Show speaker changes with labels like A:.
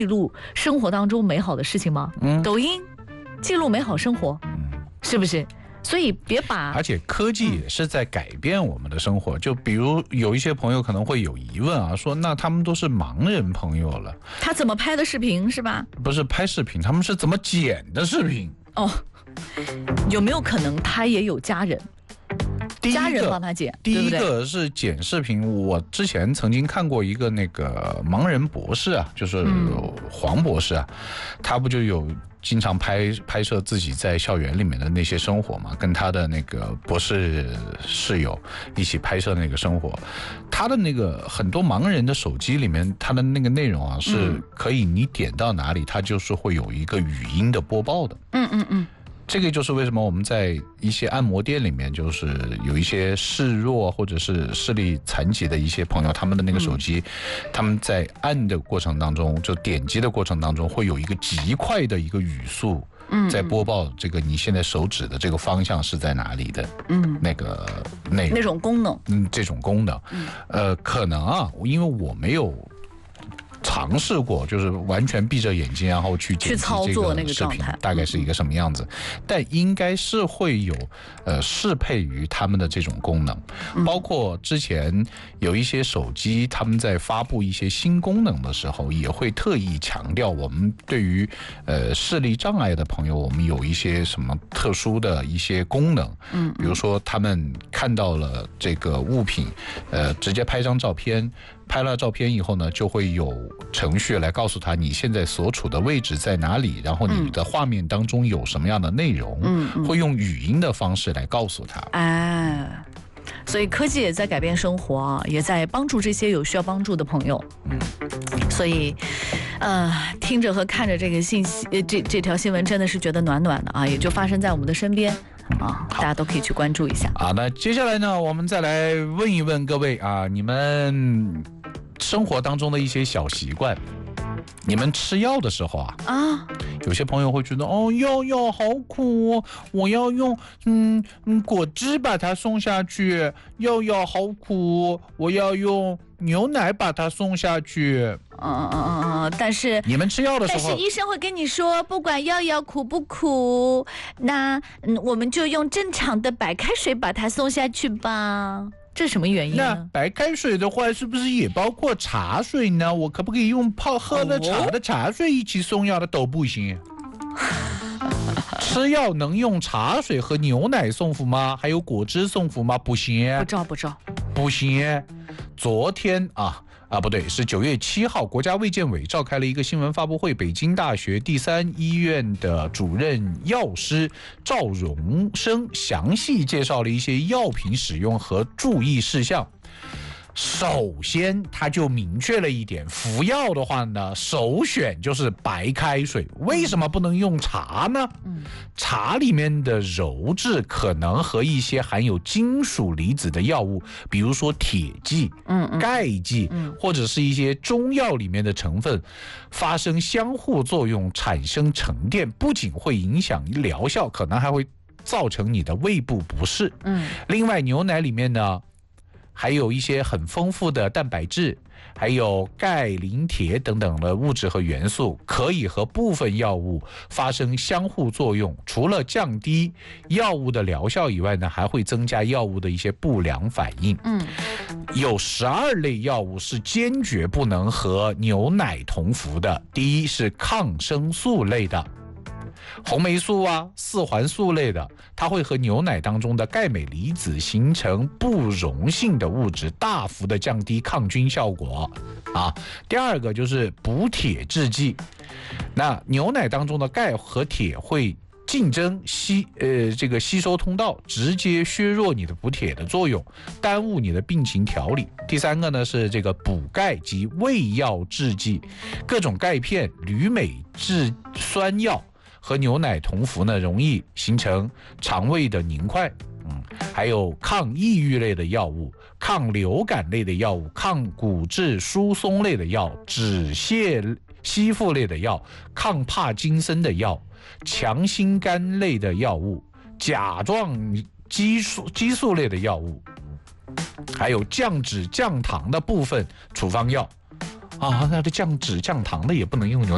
A: 记录生活当中美好的事情吗？抖音记录美好生活，是不是？所以别把，
B: 而且科技也是在改变我们的生活。就比如有一些朋友可能会有疑问啊，说那他们都是盲人朋友了，
A: 他怎么拍的视频是吧？
B: 不是拍视频，他们是怎么剪的视频？
A: 哦，有没有可能他也有家人？家人帮他剪。
B: 第一个是剪视频，我之前曾经看过一个那个盲人博士啊，就是黄博士啊，他不就有经常拍摄自己在校园里面的那些生活嘛，跟他的那个博士室友一起拍摄那个生活。他的那个很多盲人的手机里面，他的那个内容啊，是可以你点到哪里，它就是会有一个语音的播报的。这个就是为什么我们在一些按摩店里面，就是有一些视弱或者是视力残疾的一些朋友，他们的那个手机，他们在按的过程当中，就点击的过程当中，会有一个极快的一个语速，在播报这个你现在手指的这个方向是在哪里的，那个内容，
A: 那种功能，
B: 这种功能，可能啊，因为我没有尝试过，就是完全闭着眼睛然后去剪辑
A: 操作那个视频，
B: 大概是一个什么样子，但应该是会有适配于他们的这种功能，包括之前有一些手机他们在发布一些新功能的时候，也会特意强调我们对于视力障碍的朋友，我们有一些什么特殊的一些功能，比如说他们看到了这个物品，直接拍张照片。拍了照片以后呢，就会有程序来告诉他你现在所处的位置在哪里，然后你的画面当中有什么样的内容，会用语音的方式来告诉他。
A: 所以科技也在改变生活啊，也在帮助这些有需要帮助的朋友。所以，听着和看着这个信息，这条新闻真的是觉得暖暖的啊，也就发生在我们的身边。大家都可以去关注一下
B: 啊。那接下来呢，我们再来问一问各位啊，你们生活当中的一些小习惯，你们吃药的时候啊，有些朋友会觉得药好苦哦，我要用果汁把它送下去，药好苦，我要用牛奶把它送下去。
A: 但是
B: 你们吃药的时候，
A: 但是医生会跟你说，不管药苦不苦，那我们就用正常的白开水把它送下去吧。这是什么原因呢？
B: 那白开水的话，是不是也包括茶水呢？我可不可以用喝了茶的茶水一起送药的都不行？吃药能用茶水和牛奶送服吗？还有果汁送服吗？不行，不行。昨天不对，是9月7号，国家卫健委召开了一个新闻发布会，北京大学第3医院的主任药师赵荣生详细介绍了一些药品使用和注意事项。首先他就明确了一点，服药的话呢，首选就是白开水。为什么不能用茶呢？茶里面的鞣质可能和一些含有金属离子的药物，比如说铁剂、钙剂，或者是一些中药里面的成分发生相互作用，产生沉淀，不仅会影响疗效，可能还会造成你的胃部不适。另外牛奶里面呢，还有一些很丰富的蛋白质，还有钙、磷、铁等等的物质和元素，可以和部分药物发生相互作用。除了降低药物的疗效以外呢，还会增加药物的一些不良反应。有12类药物是坚决不能和牛奶同服的。第一是抗生素类的，红霉素四环素类的，它会和牛奶当中的钙镁离子形成不溶性的物质，大幅的降低抗菌效果第二个就是补铁制剂，那牛奶当中的钙和铁会竞争这个吸收通道，直接削弱你的补铁的作用，耽误你的病情调理。第三个呢是这个补钙及胃药制剂，各种钙片、铝镁制酸药和牛奶同服呢，容易形成肠胃的凝块。还有抗抑郁类的药物、抗流感类的药物、抗骨质疏松类的药、止泻吸附类的药、抗帕金森的药、强心苷类的药物、甲状激素类的药物，还有降脂降糖的部分处方药那这降脂降糖的也不能用牛奶。